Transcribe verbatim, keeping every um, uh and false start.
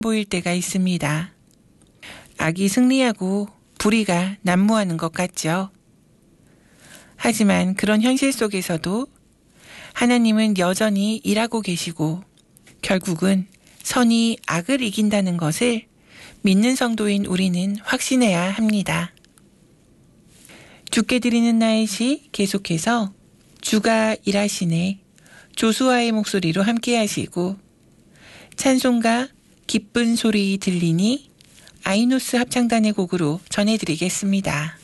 보일 때가 있습니다. 악이 승리하고 불의가 난무하는 것 같죠. 하지만 그런 현실 속에서도 하나님은 여전히 일하고 계시고 결국은 선이 악을 이긴다는 것을 믿는 성도인 우리는 확신해야 합니다. 주께 드리는 나의 시 계속해서 주가 일하시네 조수아의 목소리로 함께 하시고 찬송가 기쁜 소리 들리니 아이노스 합창단의 곡으로 전해드리겠습니다.